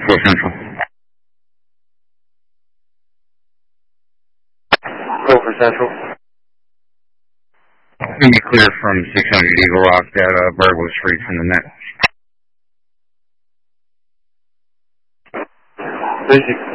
4 Central. Go for Central. Give me clear from 600 Eagle Rock at Burglar Street from the net. Basic.